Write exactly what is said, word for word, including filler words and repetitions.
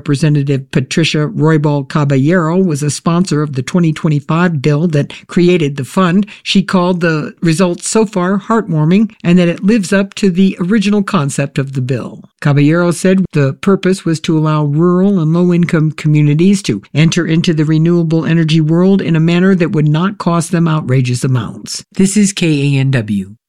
Representative Patricia Roybal Caballero was a sponsor of the twenty twenty-five bill that created the fund. She called the results so far heartwarming and that it lives up to the original concept of the bill. Caballero said the purpose was to allow rural and low-income communities to enter into the renewable energy world in a manner that would not cost them outrageous amounts. This is K A N W,